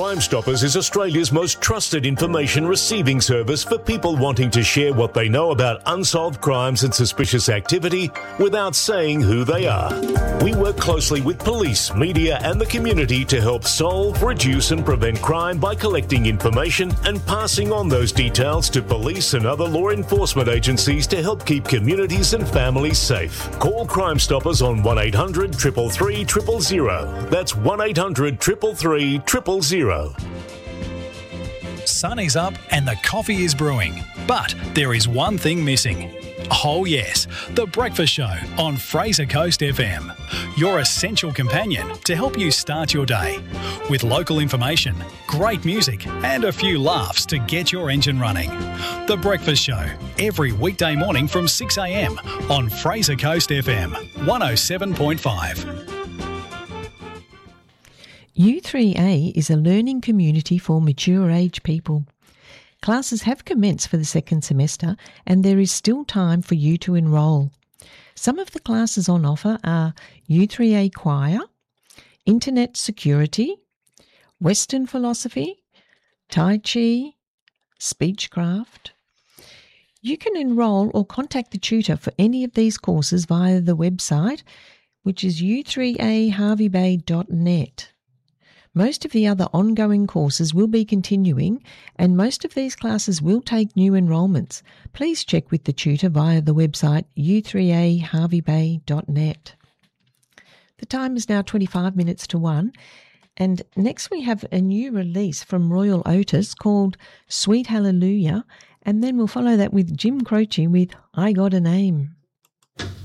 Crime Stoppers is Australia's most trusted information receiving service for people wanting to share what they know about unsolved crimes and suspicious activity without saying who they are. We work closely with police, media and the community to help solve, reduce and prevent crime by collecting information and passing on those details to police and other law enforcement agencies to help keep communities and families safe. Call Crime Stoppers on 1800 333 000. That's 1800 333 000. Sun is up and the coffee is brewing, but there is one thing missing. Oh yes, The Breakfast Show on Fraser Coast FM. Your essential companion to help you start your day. With local information, great music and a few laughs to get your engine running. The Breakfast Show, every weekday morning from 6 a.m. on Fraser Coast FM, 107.5. U3A is a learning community for mature age people. Classes have commenced for the second semester and there is still time for you to enrol. Some of the classes on offer are U3A Choir, Internet Security, Western Philosophy, Tai Chi, Speechcraft. You can enrol or contact the tutor for any of these courses via the website, which is u3aharveybay.net. Most of the other ongoing courses will be continuing and most of these classes will take new enrolments. Please check with the tutor via the website u3aharveybay.net. The time is now 25 minutes to 1 and next we have a new release from Royal Otis called Sweet Hallelujah and then we'll follow that with Jim Croce with I Got a Name.